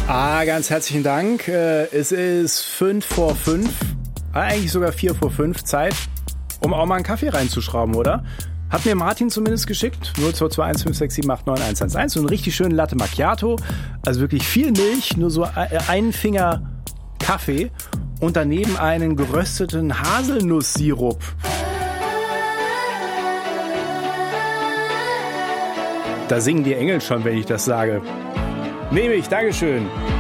Ganz herzlichen Dank. Es ist 5 vor 5, eigentlich sogar 4 vor 5 Zeit, um auch mal einen Kaffee reinzuschrauben, oder? Hat mir Martin zumindest geschickt. 022156789111. So einen richtig schönen Latte Macchiato. Also wirklich viel Milch, nur so einen Finger Kaffee und daneben einen gerösteten Haselnusssirup. Da singen die Engel schon, wenn ich das sage. Nehme ich, Dankeschön.